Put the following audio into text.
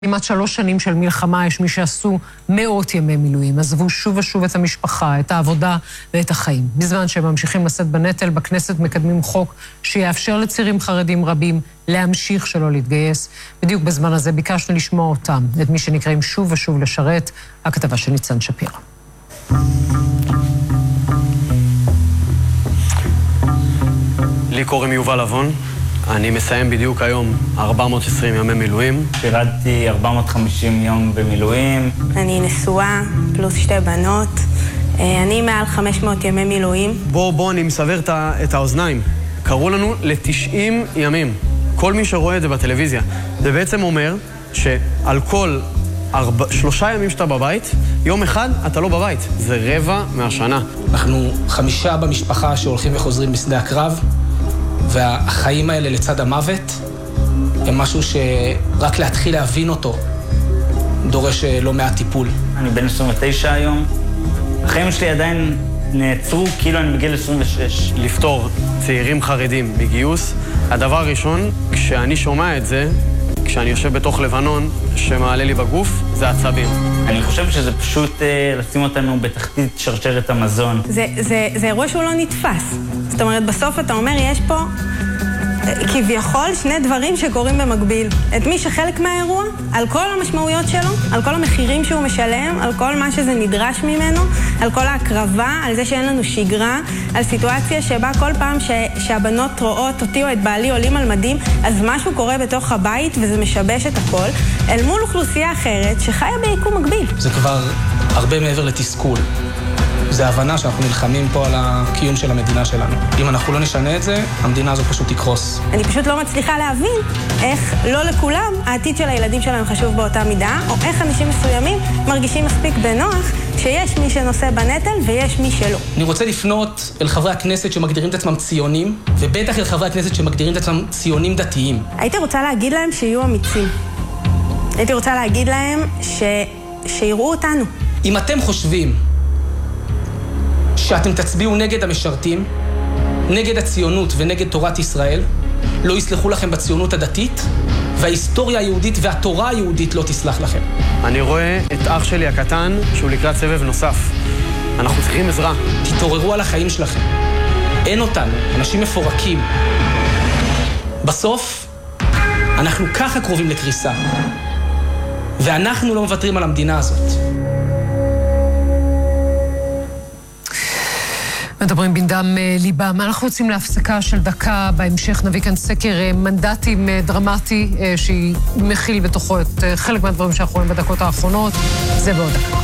כמעט 3 שנים של מלחמה, יש מי שעשו מאות ימי מילואים, עזבו שוב ושוב את המשפחה, את העבודה ואת החיים. בזמן שהם ממשיכים לשאת בנטל, בכנסת מקדמים חוק שיאפשר לצעירים חרדים רבים להמשיך שלא להתגייס. בדיוק בזמן הזה ביקשנו לשמוע אותם, את מי שנקראים שוב ושוב לשרת, הכתבה של ניצן שפירא. לי קוראים יובל אבון. אני מסיים בדיוק היום 420 ימי מילואים. שירתתי 450 יום במילואים. אני נשואה, פלוס 2 בנות. אני מעל 500 ימי מילואים. בוא, אני מסבר את האוזניים. קראו לנו ל-90 ימים. כל מי שרואה את זה בטלוויזיה. זה בעצם אומר שעל כל 3 ימים שאתה בבית, יום אחד אתה לא בבית. זה רבע מהשנה. אנחנו 5 במשפחה שהולכים וחוזרים בשדה הקרב. והחיים האלה לצד המוות הם משהו שרק להתחיל להבין אותו דורש לא מעט טיפול. אני בן 29 היום. החיים שלי עדיין נעצרו כאילו אני בגיל 26. לפתור צעירים חרדים מגיוס. הדבר הראשון, כשאני שומע את זה, כשאני יושב בתוך לבנון, שמעלה לי בגוף, זה עצבים. אני חושב שזה פשוט לשים אותנו בתחתית שרשרת המזון. זה אירוע שהוא לא נתפס. זאת אומרת, בסוף אתה אומר, יש פה כביכול 2 דברים שקורים במקביל. את מי שחלק מהאירוע, על כל המשמעויות שלו, על כל המחירים שהוא משלם, על כל מה שזה נדרש ממנו, על כל ההקרבה, על זה שאין לנו שגרה, על סיטואציה שבה כל פעם שהבנות רואות אותי או את בעלי עולים על מדים, אז משהו קורה בתוך הבית וזה משבש את הכל, אל מול אוכלוסייה אחרת שחיה ביקום מקביל. זה כבר הרבה מעבר לתסכול. זה הבנה שאנחנו נלחמים פה על הקיום של המדינה שלנו. אם אנחנו לא נשנה את זה, המדינה הזו פשוט תקרוס. אני פשוט לא מצליחה להבין איך לא לכולם העתיד של הילדים שלהם חשוב באותה מידה, או איך אנשים מסוימים מרגישים מספיק בנוח שיש מי שנושא בנטל ויש מי שלא. אני רוצה לפנות אל חברי הכנסת שמגדירים את עצמם ציונים, ובטח אל חברי הכנסת שמגדירים את עצמם ציונים דתיים. הייתי רוצה להגיד להם שיהיו אמיצים. הייתי רוצה להגיד להם שיראו אותנו. אם אתם חושבים שאתם תצביעו נגד המשרתים, נגד הציונות ונגד תורת ישראל, לא יסלחו לכם בציונות הדתית, וההיסטוריה היהודית והתורה היהודית לא תסלח לכם. אני רואה את אח שלי הקטן שהוא לקראת סבב נוסף. אנחנו צריכים עזרה. תתעוררו על החיים שלכם. אין אותנו, אנשים מפורקים. בסוף, אנחנו ככה קרובים לקריסה. ואנחנו לא מוותרים על המדינה הזאת. מדברים בנדם ליבם. אנחנו יוצאים להפסקה של דקה, בהמשך נביא כאן סקר מנדטים דרמטי, שמכיל בתוכו את חלק מהדברים שאנחנו רואים בדקות האחרונות. זה בעוד דקה.